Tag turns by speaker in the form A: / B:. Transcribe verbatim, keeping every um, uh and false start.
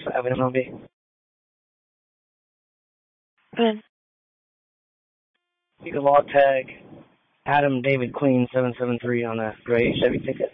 A: seven M L B.
B: Good.
A: You can log tag Adam David Queen seven seven three on a gray Chevy ticket.